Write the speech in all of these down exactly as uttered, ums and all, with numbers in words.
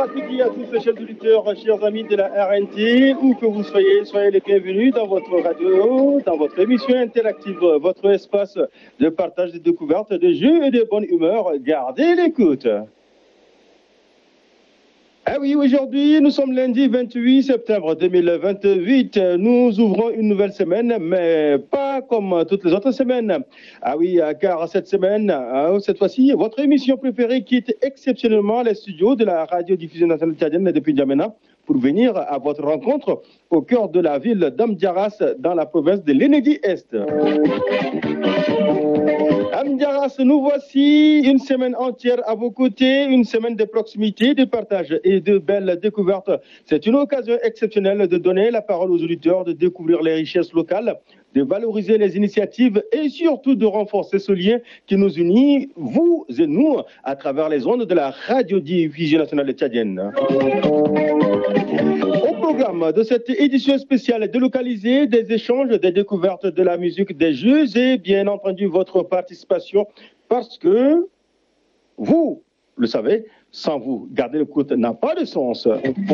à toutes et à tous, chers auditeurs, chers amis de la R N T, où que vous soyez, soyez les bienvenus dans votre radio, dans votre émission interactive, votre espace de partage, de découverte, de jeux et de bonne humeur. Gardez l'écoute. Ah oui, aujourd'hui, nous sommes lundi vingt-huit septembre deux mille vingt-huit. Nous ouvrons une nouvelle semaine, mais pas comme toutes les autres semaines. Ah oui, car cette semaine, cette fois-ci, votre émission préférée quitte exceptionnellement les studios de la radiodiffusion nationale tchadienne depuis N'Djamena pour venir à votre rencontre au cœur de la ville d'Amdiaras, dans la province de l'Enedi-Est. Amdiaras, nous voici une semaine entière à vos côtés, une semaine de proximité, de partage et de belles découvertes. C'est une occasion exceptionnelle de donner la parole aux auditeurs, de découvrir les richesses locales, de valoriser les initiatives et surtout de renforcer ce lien qui nous unit, vous et nous, à travers les ondes de la radiodiffusion nationale tchadienne. Au programme de cette édition spéciale, délocalisée, des échanges, des découvertes de la musique, des jeux et bien entendu votre participation, parce que vous le savez, sans vous, garder l'écoute n'a pas de sens.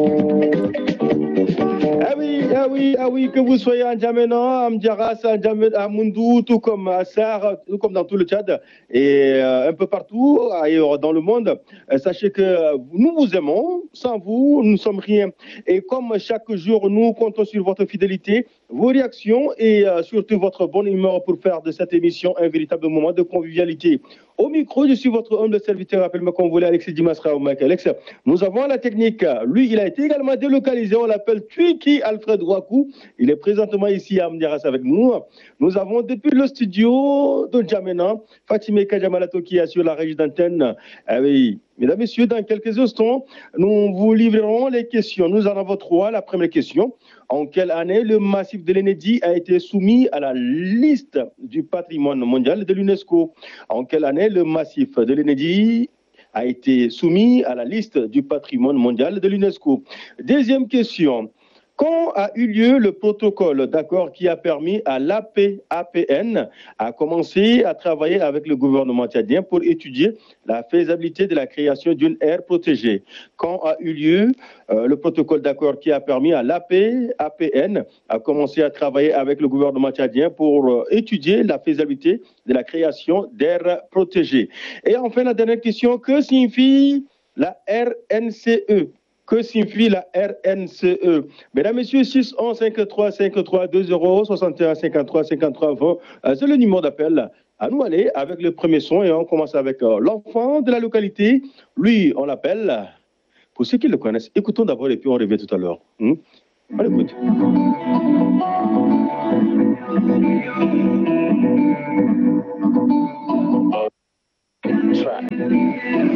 Ah oui, ah oui, ah oui, que vous soyez en N'Djamena, à M'diaras, à Moundou, tout comme à Sar, tout comme dans tout le Tchad, et euh, un peu partout ailleurs dans le monde, euh, sachez que nous vous aimons, sans vous, nous ne sommes rien. Et comme chaque jour, nous comptons sur votre fidélité, vos réactions et euh, surtout votre bonne humeur pour faire de cette émission un véritable moment de convivialité. Au micro, je suis votre humble serviteur, appelle-moi comme vous voulez, Alexis Dimasra ou Mike Alex. Nous avons la technique. Lui, il a été également délocalisé. On l'appelle Twiki Alfred Wakou. Il est présentement ici à Amdiaras avec nous. Nous avons depuis le studio de N'Djamena, Fatimé Kajamalato qui assure la régie d'antenne. Ah oui. Mesdames, Messieurs, dans quelques instants, nous vous livrerons les questions. Nous en avons trois. La première question. En quelle année le massif de l'Enedi a été soumis à la liste du patrimoine mondial de l'UNESCO? En quelle année le massif de l'Enedi a été soumis à la liste du patrimoine mondial de l'UNESCO? Deuxième question. Quand a eu lieu le protocole d'accord qui a permis à l'A P A P N à commencer à travailler avec le gouvernement tchadien pour étudier la faisabilité de la création d'une aire protégée? Quand a eu lieu euh, le protocole d'accord qui a permis à l'A P A P N à commencer à travailler avec le gouvernement tchadien pour euh, étudier la faisabilité de la création d'aires protégées? Et enfin, la dernière question, que signifie la R N C E? Que signifie la R N C E? Mesdames, Messieurs, six un cinquante-trois cinquante-trois deux zéro soixante et un cinquante-trois cinquante-trois vingt, c'est le numéro d'appel. À nous aller avec le premier son et on commence avec euh, l'enfant de la localité. Lui, on l'appelle, pour ceux qui le connaissent, écoutons d'abord et puis on revient tout à l'heure. Hmm? On écoute.